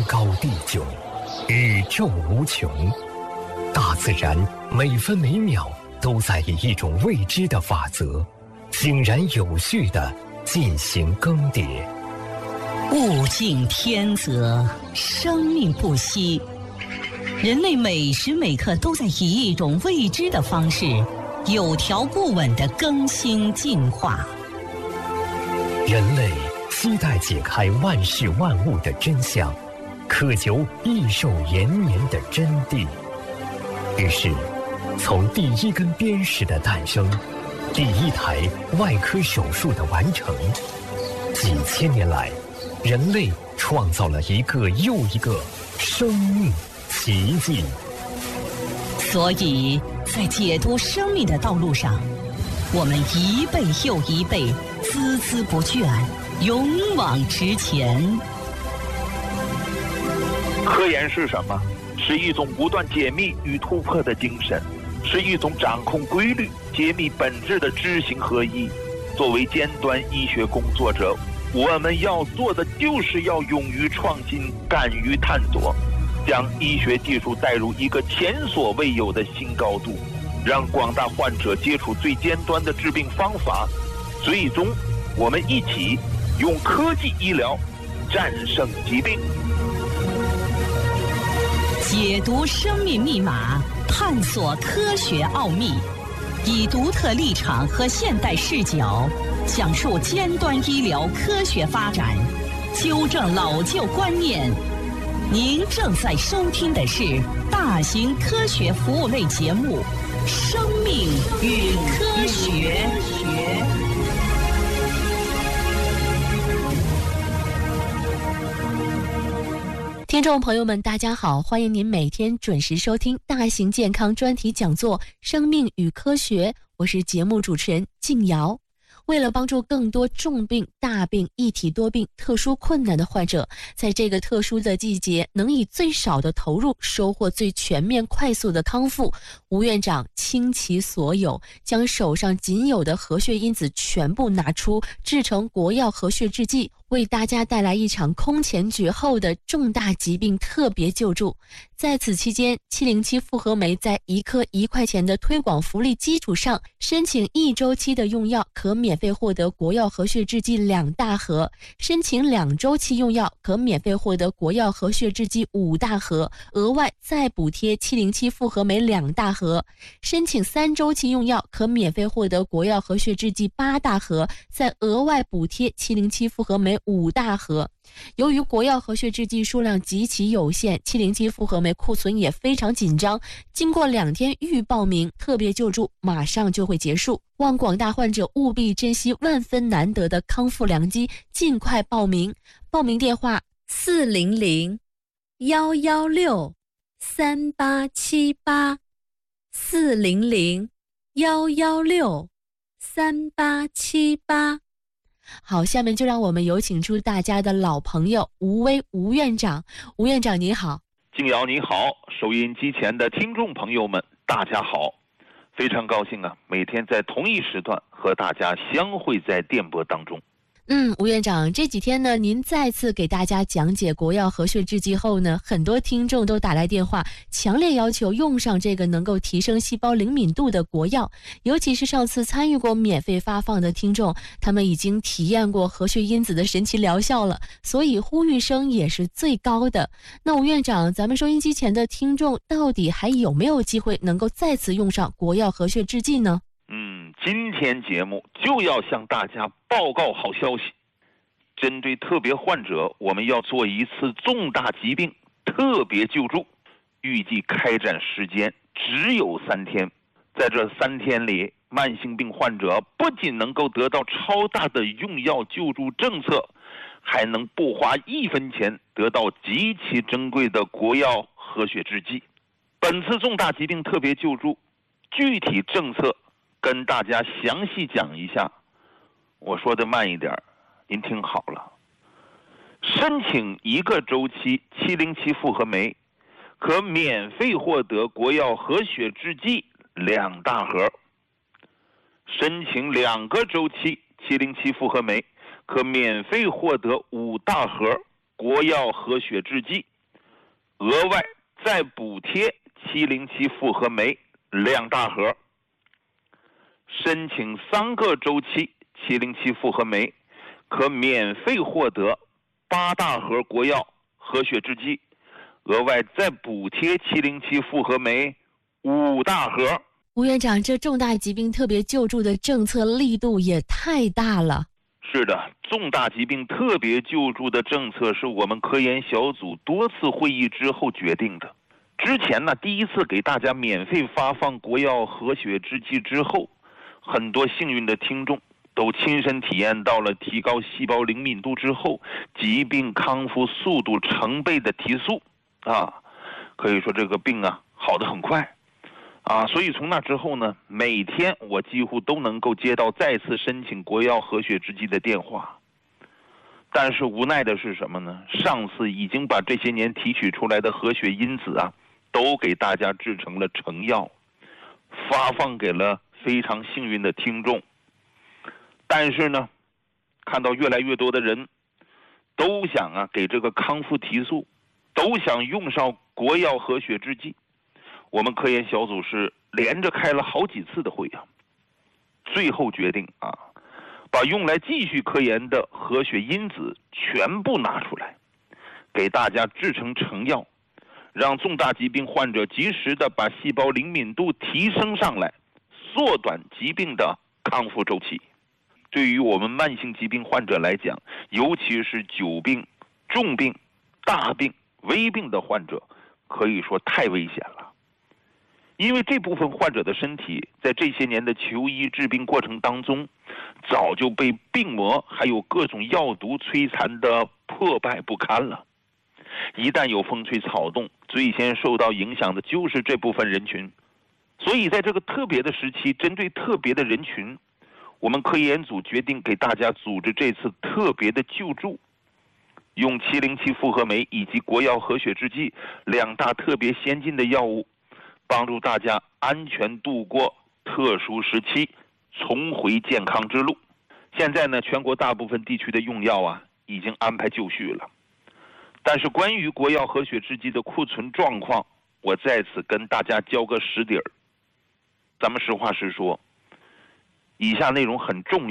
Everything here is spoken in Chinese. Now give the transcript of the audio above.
高地迥，宇宙无穷。大自然每分每秒都在以一种未知的法则，井然有序地进行更迭。 物竞天择，生命不息。人类每时每刻都在以一种未知的方式，有条不紊地更新进化。 人类期待解开万事万物的真相，渴求益寿延年的真谛。于是，从第一根砭石的诞生，第一台外科手术的完成，几千年来，人类创造了一个又一个生命奇迹。 所以在解读生命的道路上，我们一辈又一辈，孜孜不倦，勇往直前。 科研是什么？是一种不断解密与突破的精神，是一种掌控规律、解密本质的知行合一。作为尖端医学工作者，我们要做的就是要勇于创新，敢于探索，将医学技术带入一个前所未有的新高度，让广大患者接触最尖端的治病方法。最终，我们一起用科技医疗战胜疾病。 解读生命密码，探索科学奥秘，以独特立场和现代视角，讲述尖端医疗科学发展，纠正老旧观念。您正在收听的是大型科学服务类节目《生命与科学》。听众朋友们，大家好，欢迎您每天准时收听大型健康专题讲座《生命与科学》，我是节目主持人静瑶。为了帮助更多重病、大病、一体多病、特殊困难的患者，在这个特殊的季节能以最少的投入收获最全面快速的康复，吴院长倾其所有，将手上仅有的核血因子全部拿出，制成国药核血制剂，为大家带来一场空前绝后的重大疾病特别救助。在此期间，707复合酶在1颗1块钱的推广福利基础上，申请1周期的用药可免费获得国药核血制剂2大盒，申请2周期用药可免费获得国药核血制剂5大盒，额外再补贴707复合酶2大盒，申请3周期用药可免费获得国药核血制剂8大盒，再额外补贴707复合酶5大盒。由于国药核血制剂数量极其有限，707复合酶库存也非常紧张，经过2天预报名，特别救助马上就会结束，望广大患者务必珍惜万分难得的康复良机，尽快报名。报名电话400-116-3878 400-116-3878。好，下面就让我们有请出大家的老朋友吴威吴院长。吴院长你好。 静瑶你好，收音机前的听众朋友们大家好，非常高兴啊，每天在同一时段和大家相会在电波当中。 吴院长，这几天呢，您再次给大家讲解国药核血制剂后呢，很多听众都打来电话，强烈要求用上这个能够提升细胞灵敏度的国药。尤其是上次参与过免费发放的听众，他们已经体验过核血因子的神奇疗效了，所以呼吁声也是最高的。那吴院长，咱们收音机前的听众到底还有没有机会能够再次用上国药核血制剂呢？ 今天节目就要向大家报告好消息，针对特别患者，我们要做一次重大疾病特别救助，预计开展时间只有3天。在这3天里，慢性病患者不仅能够得到超大的用药救助政策，还能不花1分钱得到极其珍贵的国药核血制剂。本次重大疾病特别救助具体政策跟大家详细讲一下，我说的慢一点，您听好了。申请1个周期707复合酶，可免费获得国药核血制剂2大盒；申请2个周期707复合酶，可免费获得5大盒国药核血制剂。 额外再补贴707复合酶2大盒。申请3个周期707复合酶，可免费获得8大盒国药和血制剂，额外再补贴707复合酶5大盒。 吴院长，这重大疾病特别救助的政策力度也太大了。 是的，重大疾病特别救助的政策是我们科研小组多次会议之后决定的。之前呢，第一次给大家免费发放国药和血制剂之后，很多幸运的听众都亲身体验到了提高细胞灵敏度之后，疾病康复速度成倍的提速可以说这个病好得很快所以从那之后呢，每天我几乎都能够接到再次申请国药和血制剂的电话。但是无奈的是什么呢？上次已经把这些年提取出来的和血因子都给大家制成了成药，发放给了非常幸运的听众。但是呢，看到越来越多的人都想给这个康复提速，都想用上国药和血制剂，我们科研小组是连着开了好几次的会最后决定把用来继续科研的和血因子全部拿出来，给大家制成成药，让重大疾病患者及时的把细胞灵敏度提升上来，缩短疾病的康复周期。对于我们慢性疾病患者来讲，尤其是久病、重病、大病、危病的患者，可以说太危险了。因为这部分患者的身体在这些年的求医治病过程当中，早就被病魔还有各种药毒摧残的破败不堪了。一旦有风吹草动，最先受到影响的就是这部分人群。所以在这个特别的时期，针对特别的人群，我们科研组决定给大家组织这次特别的救助，用707复合酶以及国药和血制剂2大特别先进的药物，帮助大家安全度过特殊时期，重回健康之路。现在呢，全国大部分地区的用药已经安排就绪了。但是关于国药和血制剂的库存状况，我在此跟大家交个实底儿。咱们实话实说，以下内容很重要。